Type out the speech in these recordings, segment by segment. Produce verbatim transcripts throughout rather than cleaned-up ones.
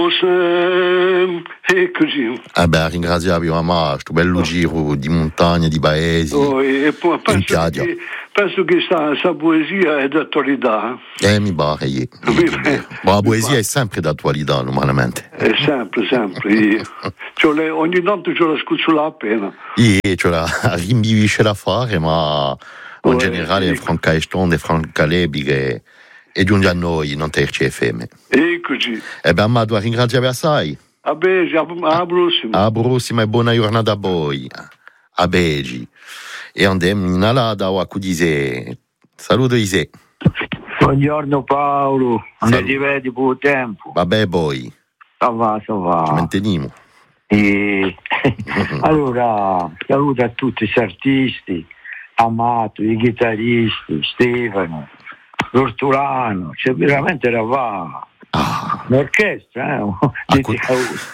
E così. Eh beh, ringraziavi mamma, questo bello giro di montagne, di paesi, oh, e poi in penso, piaggia. che, penso che sta poesia è d'attualità. Eh, mi pare, yeah. Yeah. Ma la poesia è sempre d'attualità, normalmente. È sempre, sempre. Cioè, le, ogni tanto ce la scucciolo appena. Yeah, cioè la rinvivisce da fare, ma in oh, generale eh, Franca Estonde, Franca Lebighe e giunge a noi, non te ci F M. E così. Eh beh, ma tu ringraziavi assai. A bene, alla prossima. Alla prossima e buona giornata a voi. A Begi. E andiamo in alada o a Cudise. Saluto Ise. Buongiorno Paolo, non ti vedi per tempo. Vabbè poi. Ça va, ça va. Ci manteniamo. E... allora, saluto a tutti gli artisti, Amato, i chitarristi, Stefano, L'Ortolano, cioè veramente era va. Ah. Un'orchestra, eh? Ah, co-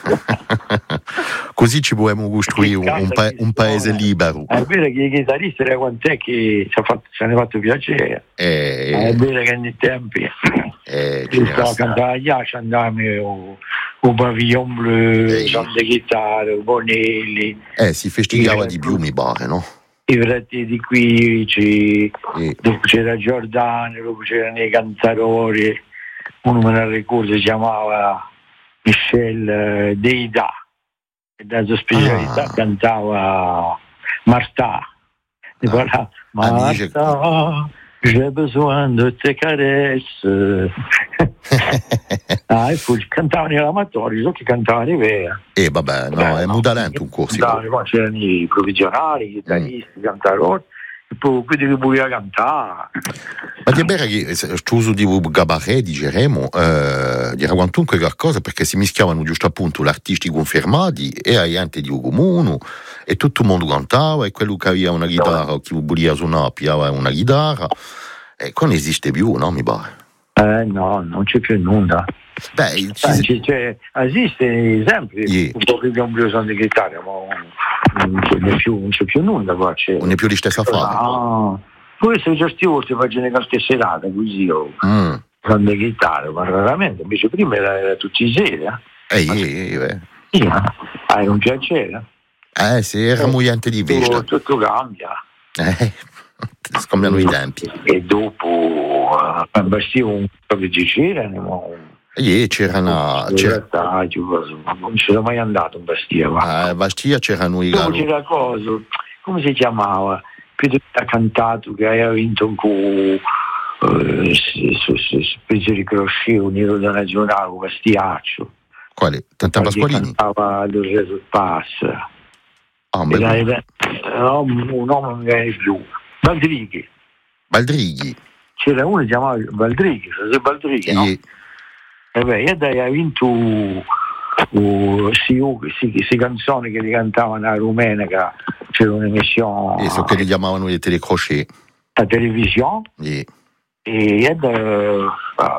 così ci possiamo costruire un, un, pa- un paese libero. È vero che i chitarristi era quant'è che ci ha fatto, ci hanno fatto piacere. Eh, è vero che nei tempi eh, io stavo a cantare a ci andavamo un pavillon blu, eh, tante chitarre, Bonelli. Eh, si festeggiava di più, mi pare, no? I fratelli di qui, ci, eh. dopo c'era Giordano, dopo c'erano i cantatori. Uno me ne ricordo, si chiamava Michel Deida, e da sua specialità ah. cantava Martà. E parlava, Martà, j'ai besoin de tes caresses. ah, e poi cantavano gli amatori, so che cantavano i veri. Eh vabbè, no, Beh, è no, talento un corso. C'erano i provvisionali, i chitarristi, i cantatori. E poi quindi che voleva cantare. Ma ti è vero che questo di cabaret dicevamo eh, era quantunque qualcosa perché si mischiavano giusto appunto gli artisti confermati e la gente di un comune e tutto il mondo cantava e quello che aveva una chitarra o chi voleva suonare piava una chitarra e non esiste più, no mi pare? Eh no, non c'è più nulla. Beh, ci... c'è, c'è, esiste sempre yeah. un po' che abbiamo bisogno di chitarra, ma non c'è più, non c'è più nulla qua. C'è. Non è più di stessa fare. No, poi se certi volte faccio qualche serata così io mm. con le chitarre, ma raramente, invece prima era, era tutti i seri. Eh, eh, eh, eh. Sì, hai un piacere. Eh sì, era eh, gente di vista. Tutto, tutto cambia. Eh, scambiano i tempi. E dopo a Bastia un po' di piacere, Yeah, c'era una. C'era... non ci sono mai andato in Bastia. Ma... Ah, Bastia c'erano i garo. C'era cosa, come si chiamava? Pietro ha cantato che aveva vinto con eh, specie di crochet unito da nazionale con Bastiaccio. Quale? Tanta Pasqualini? Cantava il Re del Pass. Ah, un bel no, un nome non mi viene più. Baldrighi. Baldrighi. C'era uno che si chiamava Baldrighi, José Baldrighi, no? Yeah. E beh, io ha vinto uh, sì, sì, sì, canzoni che li cantavano a Rumenica, c'era un'emissione. E so che li chiamavano le telecrochet. La televisione. Yeah. E io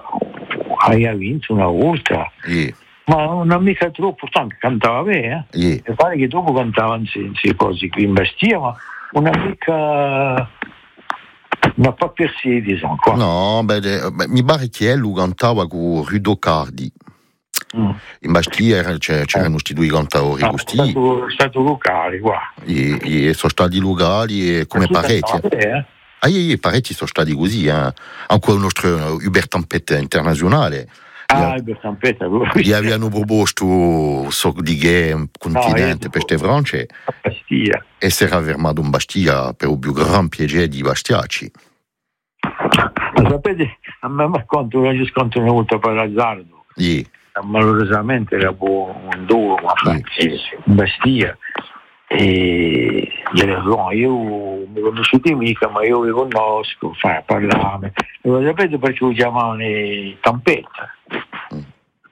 ha vinto una volta. Yeah. Ma non mica troppo, tanto cantava bene. Eh? Yeah. E pare che dopo cantavano queste cose qui in Bastia, ma una mica. Ma pas persi, diciamo qua. No, beh, beh, mi pare che lui cantava con Rudo Cardi. Mm. In Bastia c'erano eh. questi due cantatori no, così. È stato, è stato locale qua. E, e sono stati locali e come parecchi. Eh? Ah, e, e parecchi sono stati così. Eh. Anche il nostro Hubert Tampet internazionale. Ah, Hubert Tampet. Gli avevano proposto so di che continente no, per queste France. Bastia. E si era fermato in Bastia per il più gran piacere di Bastiaci. Ma sapete, a me mi racconto, io sconto una volta per l'azzardo. Yeah. Malorosamente era un duro, ma yeah. in Bastia. E no, io mi conosciuti mica, ma io vi conosco, fa, parliamo. E lo sapete perché lo chiamavano Tampetta? Mm.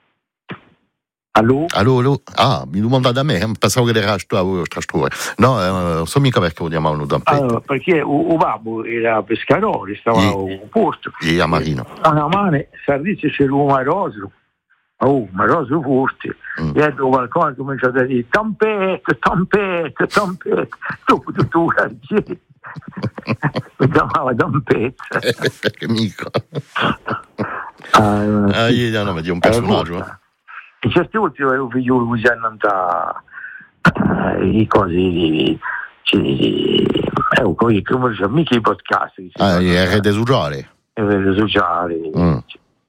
Allora? Allora, ah, mi domandate a me, pensavo che era la vostra storia. No, eh, non so mica perché lo chiamavano Tampetta. Allora, perché il babbo era pescatore, stava al porto. E a Marino. A una mano, Sardizio c'era un maroso. Oh, maroso forte. Mm. E dopo qualcosa cominciato a dire Tampetta, Tampetta, Tampetta. Dopo tutto un raggiere. Lo chiamava Tampetta. Perché mica. Ah, io non vedi un personaggio. in certi ultimi ero figlio che hanno andata i cosi ecco come dice mica i podcast ah, le rete sociali le rete sociali mm.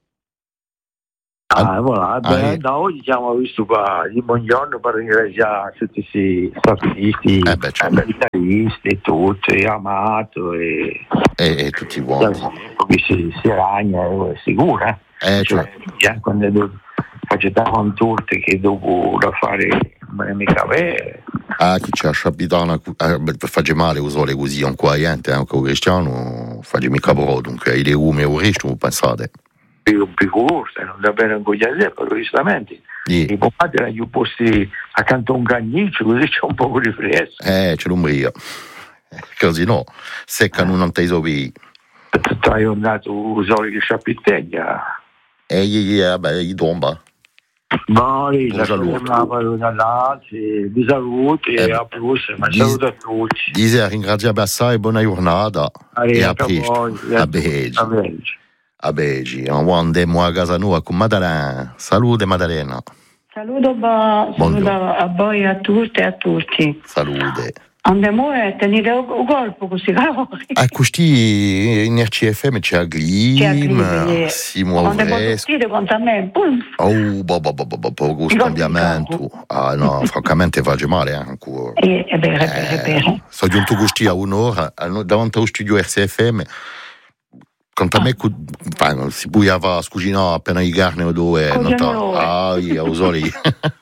ah, voilà, ah, beh, eh. da oggi siamo visto qua il buongiorno per ringraziare tutti questi statisti, eh beh, certo. militaristi, tutti, Amato e, e, e tutti quanti si, si ragna, è sicuro eh, cioè, cioè. quando facciamo con tutti che dopo da fare non è mica vero ah, chi c'è abitano fa male usare così un qua niente anche un cristiano fa mica bravo dunque i legumi e il resto pensate più corsa, non da bene con gli altri, però giustamente yeah. I pomati erano posti accanto a un cagniccio, così c'è un po' di fresco. Eh, c'è l'umbria. Così no, seccano non te isopi. Hai andato usare che sciapitteglia. E gli, vabbè, gli tomba. No, lì, la saluto. Vi saluti e a prossima, ma saluto a tutti. Dice ringraziamo assai, buona giornata. E a presto. A Beggi. A Beggi, andiamo a casa nuova con Maddalena. Salute Maddalena. Saluto, ba, saluto a voi, a tutte e a tutti. Salute. Andiamo a tenere un colpo così. A questi in R C F M c'è a Glim, si muove. Andiamo a dire quanto a me. Oh, boh, boh, boh, boh, boh, cambiamento. Ah no, francamente fa male ancora. Eh, è vero, è vero, è vero. Sono giunto questi a un'ora, davanti allo studio R C F M. Quanto a me ah. si buiava a scucinare appena i carne o due. Ah, io uso lì.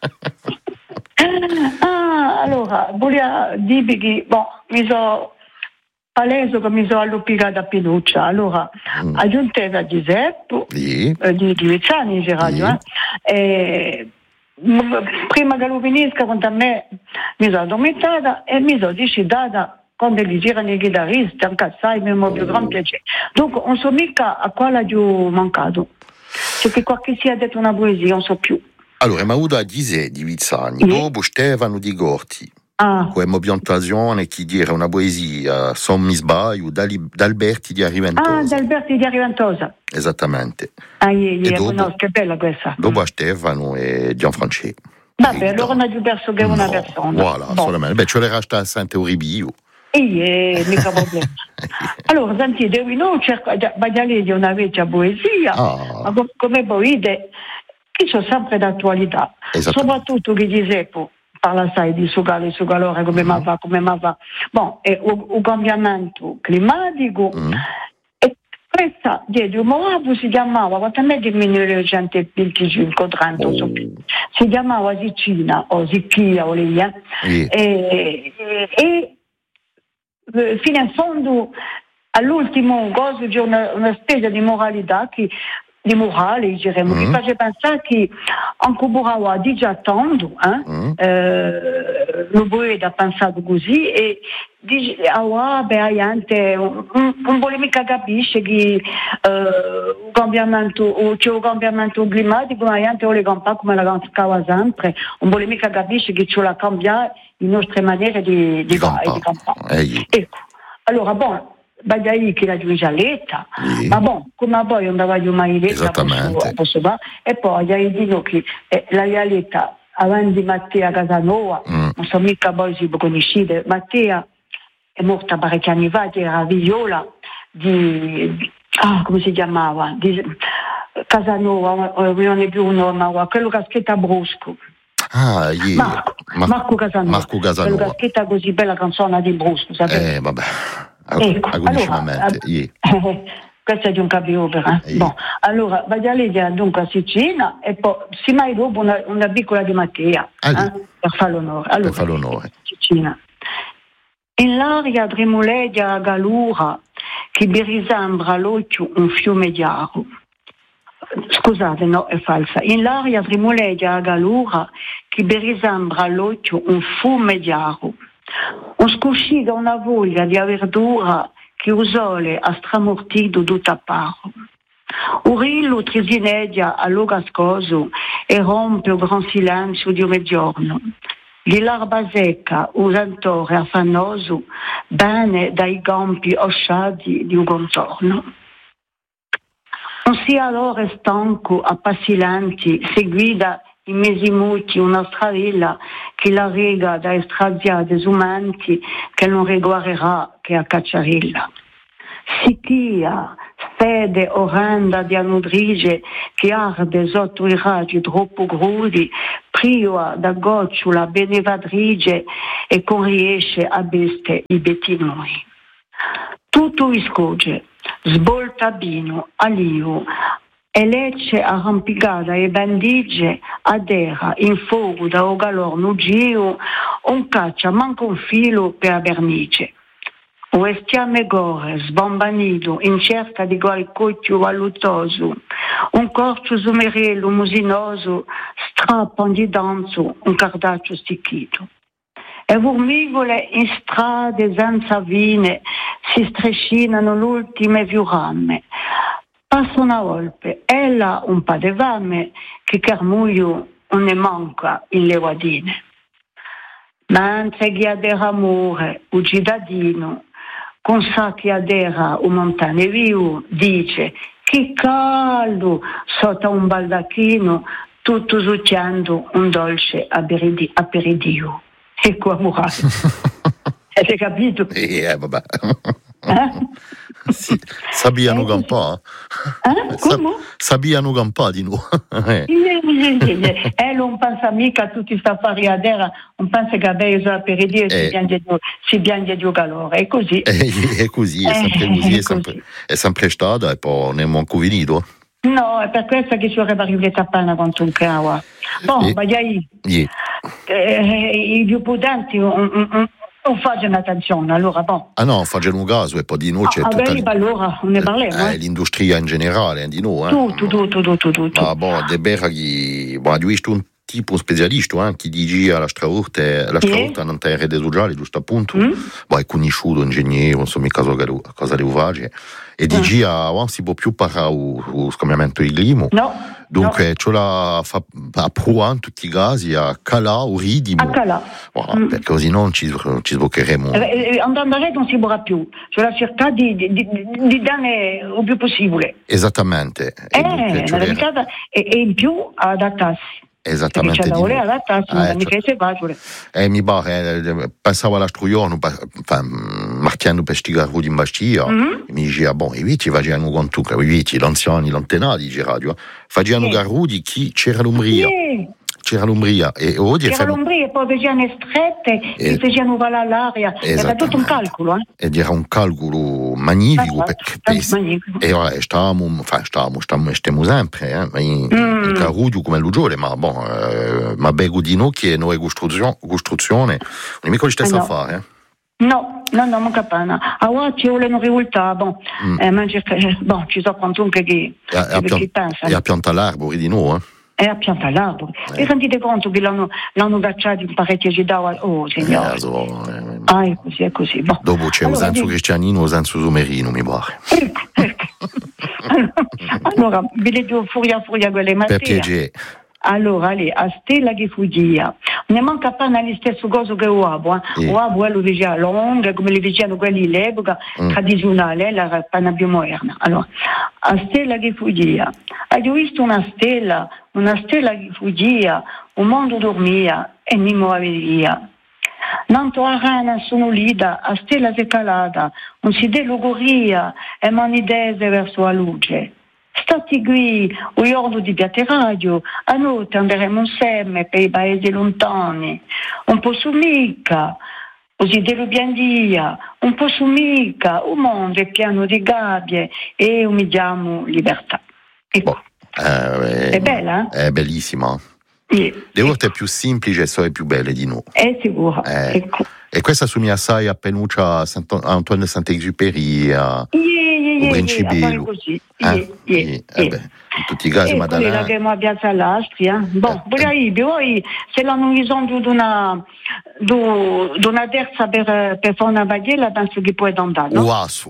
Ah, allora, volevo dirvi che, boh, mi sono palese che mi sono alluppicata a Pinuccia. Allora, mm. aggiunteva Giuseppe, sì. eh, di Vizzani, di radio, sì. eh, e prima che lo finisca, quanto a me mi sono addormentata e mi sono decidata quando gli girano i chitarristi, anche assai, mi fa più gran piacere. Dunque, non so mica a quale ho mancato. C'è che qualche sia detto una poesia, non so più. Allora, ma uda Gise di Vizzani, sì. Dopo Stefano di Gorti, ah. come piantazione chi dire una poesia, Son mi sbaglio, d'Alberti di Arriventosa. Ah, d'Alberti di Arriventosa. Esattamente. Ah, io, io dopo, conosco, che bella questa. Dopo mm. Stefano e Gianfrancesco. Vabbè, allora non ho perso che una no, persona. Voilà, bon. Solamente. Beh, ce l'era resta a Sante Uribio. E mica problema. Allora, sentite, noi cerco di una vecchia poesia, ah. ma come poete che sono sempre d'attualità, soprattutto che Giuseppe parla sai di sugale, su calore, come mm. va, come va. Bon, e il cambiamento climatico, mm. e questa di un modo si chiamava, quanto a me diminuire gente venticinque trenta, oh. si chiamava Sicina o Sicchia o lì, eh? yeah. e, e, e fino in fondo all'ultimo cosa c'è una, una specie di moralità che di morale, diremo, mm. che face pensare che anche Burawa di già tanto, eh, mm. eh, lo vuoi da pensato così e dice, ah, beh, gente, non vuole mica capisce che il cambiamento, c'è un cambiamento climatico, ma gente vuole campare come la campava sempre, non vuole mica capisce che c'è la cambiare le nostre maniere di, di, di campare. Ecco, allora, bon, Baggiai che la gialetta, sì. Ma bon, come poi andava io mai letta e poi gli dico che eh, la Ialetta avanti Mattia Casanova, mm. non so mica poi si può conoscere, Mattia è morta parecchi anni fa, era Viola di, di ah, come si chiamava? Di, Casanova, non è più un nome, quello che scritta a Brusco. Ah, yeah. Marco, Mar- Marco Casanova. Marco Casanova. Quello che scritta così bella canzone di Brusco, sapete? Eh, vabbè. Ecco, allora, yeah. eh, questo è di un capiopera. Eh. Bon, allora, Baggialeggia dunque a Sicina e poi si mai dopo una, una piccola di Mattia, ah, eh, per fare l'onore. Allora, per fare l'onore. Sicina. In l'aria tremoleggia a galura che mi risembra all'occhio un fiume chiaro. Scusate, no, è falsa. In l'aria tremoleggia a galura che mi risembra all'occhio un fiume chiaro. Un scusci da una voglia di verdura che il sole ha stramortito tutta parte. Urillo trisineggia a logascoso e rompe il gran silenzio di mezzogiorno. Di l'erba secca, un sentore affannoso, bene dai gampi osciati di un contorno. Non sia allora stanco a passi lenti, seguita in mesi muti una stravilla che la rega da estraziate umanti che non riguarderà che a cacciarilla. Sicchia, fede orrenda di anudrige che arde sotto i raggi troppo grudi, priva da gocciula benevadrige e con riesce a beste i bettinoi. Tutto iscoge, sbolta bino, alio, e lecce arrampicata e bandige adera in fogo da ogalor nugio, un caccia manco un filo per a vernice. O estiame gore, sbombanido, in cerca di qualcosa valutoso, un corcio zumerello musinoso, strappon di danzo, un cardaccio sticchito. E formigole in strade senza vine si striscinano l'ultime viurame. Passa una volpe, ella un pa' de vame, che carmuglio non ne manca in le guadine. Mentre chi adera amore, un cittadino, con sa che adera un montane vivo, dice che caldo sotto un baldacchino, tutto succhiando un dolce aperitivo. Ecco amore. Avete capito? Eh, vabbè. Eh? Sì, sabbiano un po'. Eh? Come? Sabbiano un po' di noi. E non pensa mica a tutti sta fariadera, non pensa che adesso aperitivo eh. si piange di calore, è così. È, è così, è sempre eh, così, è, è, sempre, così. È sempre stata e poi non è manco venuto. No, è per questo che ci vorrebbe arrivare a panna contro un cava. Bon, ma eh, yeah. eh, i più potenti un, un, un, non facciano attenzione, allora bon. Ah no, facciano un caso e poi di noi c'è ah, tutta beh, allora ne parliamo. Eh, eh. L'industria in generale, di noi. Eh. Tutto, tutto, tutto, tutto. Ma bon, de berghi, bon, di un tipo un specialista, eh, che dice alla straurte, la straurte non te rete sociale, giusto appunto. Mm? Bon, è conosciuto ingegnere, non so mica cosa, cosa devo fare. E dice, ah, non si può più parlare sullo scambiamento di clima. No. Dunque, no. ce l'ha fa, a provare in tutti i casi a calà o ridimo. A calà. Voilà, mm. Perché così non ci, ci sboccheremo. Eh, andando a rete non si vorrà più. Ce la cercare di, di, di, di dare il più possibile. Esattamente. E, eh, dunque, era... e, e in più adattarsi. Esattamente. Perché c'è da voler adattarsi, non mica se facile. E mi pare, eh, pensavo alla struione, marchiando per stigare in bastia, mm-hmm. mi diceva, bon, i vecchi facevano con tu, i vecchi, l'anziani, l'antenati, dice radio, facevano garrudi chi c'era l'Umbria. Yeah. C'era l'Umbria e oggi c'era l'Umbria e poi facevano strette e, e facevano valare l'aria, era tutto un calcolo. Eh? Ed era un calcolo magnifico, perché, magnifico. E ora stavamo, enfin, stavamo, stavamo, stiamo sempre, eh, in, mm. in Carudio come l'Ugiole, ma bon, eh, ma bego di noi che noi costruzione, costruzione, non è mica lo stesso eh no. a fare, eh? No, no, no, non capana. A ora ci vuole un risultato, bon, mm. eh, ma bon, ci so quantunque che, e, che, che pensano. E a pianta l'arbore di noi, eh? E a pianta l'arbore. Eh. E rendete conto che l'hanno, l'hanno gacciato in parecchie città? Oh, signore. Eh, so, eh, ah, è così, è così. Bon. Dopo c'è allora, un senso cristianino, un senso sumerino, mi pare. Ecco, ecco. Allora, vi leggo furia furia quelle mattine. Per piacere. Allora, lì, a stella che fuggia, ne manca pas nel stesso coso che o abo, eh? O abo è lo diceva longa, come le dicevano quelli all'epoca, mm. tradizionale, la panna più moderna. Allora, a stella che fuggia, hai visto una stella, una stella che fuggia, un mondo dormia e mi muove via. Nanto a rana sono lida, a stella si è calata, non si delugoria e manidese verso la luce. Stati qui, o iordo di Piate Radio, a noi andremo insieme per i paesi lontani, un po' su mica, così delubiandia, un po' su mica, un mondo è pieno di gabbie e umiliamo libertà. Ecco. Oh, eh, è bella? È bellissima. Yeah. Le volte più semplici e sono più belle di noi. È sicuro. Eh, ecco. E questa assomiglia assai a Penuccia, a Antoine de Saint-Exupéry, a yeah, Principello. Così. Eh? Yeah, yeah, yeah. Eh beh, in tutti i casi, e Madalena. quella che abbiamo a Piazza Lastri, eh? Bon, eh, poi, poi se l'hanno bisogno di una, di una terza per, per fare una baghella, penso che può andare, no? Uasso.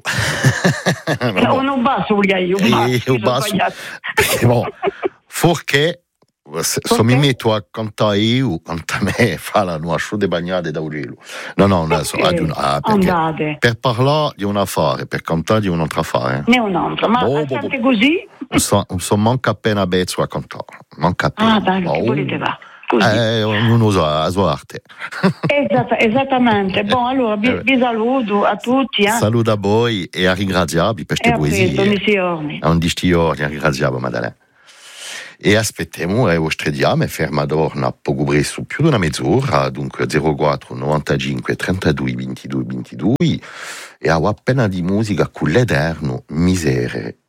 O non basso, voglio io, basso. Perché, bon, forché se mi metto a cantare io, canta me, fa la nuascio de bagnate da gelo. No, no, no, so, okay. ah, andate. Per parlare di un affare, per cantare di un altro affare. Ne un altro, ma oh, bo, bo. Così? Non so, so manca appena bezzo a cantare, manca appena. Ah, dai, oh. Che volete va? Eh, ognuno sa la sua arte. Esatt- esattamente. Bon, allora vi, vi saluto a tutti. Eh. Saluto a voi e a ringraziarvi per queste poesie. A un distiorni, a ringraziarvi, Maddalena. E aspettiamo le vostre diame, fermadorna, poco presto, più di una mezz'ora, dunque zero quattro novantacinque trentadue ventidue ventidue, e ho appena di musica con l'Eterno, misere